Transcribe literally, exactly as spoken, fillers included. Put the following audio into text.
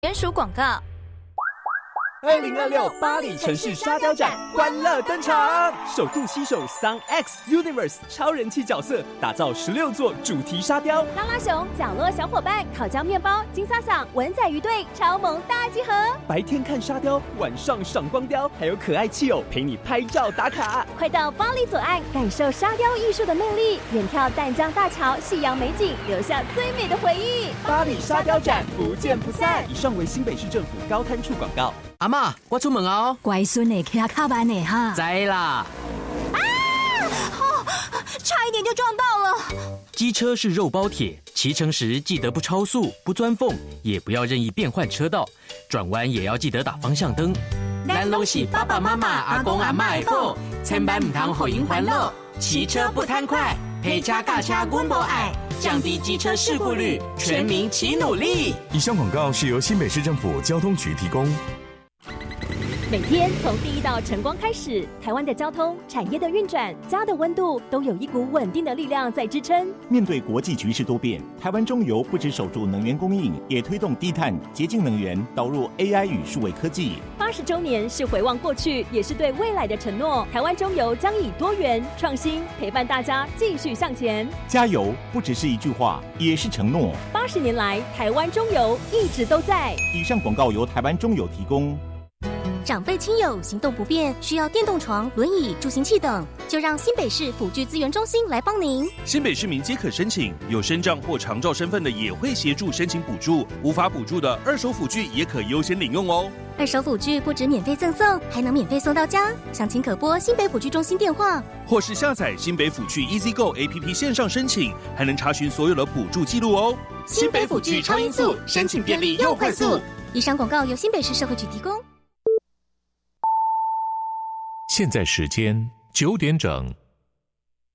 联署广告。 二零二六巴黎城市沙雕展欢乐登场，首度携手 Sun X Universe 超人气角色，打造十六座主题沙雕。 拉拉熊、角落小伙伴、烤焦面包、金萨萨、文仔鱼队超萌大集合。 白天看沙雕，晚上赏光雕，还有可爱气偶陪你拍照打卡。 快到巴黎左岸感受沙雕艺术的魅力，远眺淡江大桥夕阳美景，留下最美的回忆。 巴黎沙雕展不见不散。以上为新北市政府高滩处广告。 阿嬷，我出门哦。 乖孙的，骑卡慢的哈。 知啦。 啊！哦，差一点就撞到了。 机车是肉包铁，骑乘时记得不超速、不钻缝，也不要任意变换车道，转弯也要记得打方向灯。咱拢是爸爸妈妈、阿公阿嬷的宝，千万唔通互因烦恼。骑车不贪快，陪车驾车阮无爱，降低机车事故率，全民齐努力。 以上广告是由新北市政府交通局提供。 每天从第一道晨光开始，台湾的交通、产业的运转、家的温度，都有一股稳定的力量在支撑。 面对国际局势多变，台湾中油不只守住能源供应，也推动低碳、洁净能源，导入 A I 与数位科技。 八十周年是回望过去，也是对未来的承诺。台湾中油将以多元、创新陪伴大家继续向前。 加油不只是一句话，也是承诺。 八十年来，台湾中油一直都在。 以上广告由台湾中油提供。 长辈亲友行动不便，需要电动床、轮椅、助行器等，就让新北市辅具资源中心来帮您。 新北市民皆可申请，有身障或长照身份的也会协助申请补助，无法补助的二手辅具也可优先领用哦。 二手辅具不止免费赠送，还能免费送到家。详情可拨新北辅具中心电话， 或是下载新北辅具 EasyGo A P P 线上申请，还能查询所有的补助记录哦。 新北辅具超音速，申请便利又快速。以上广告由新北市社会局提供。 现在时间九点整。